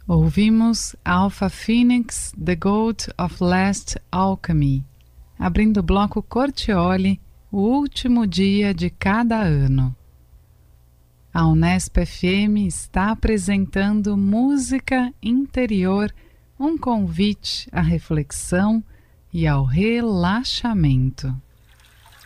Ouvimos Alpha Phoenix, The Goat of Last Alchemy, abrindo o bloco Cortioli, o último dia de cada ano. A Unesp FM está apresentando Música Interior, um convite à reflexão e ao relaxamento.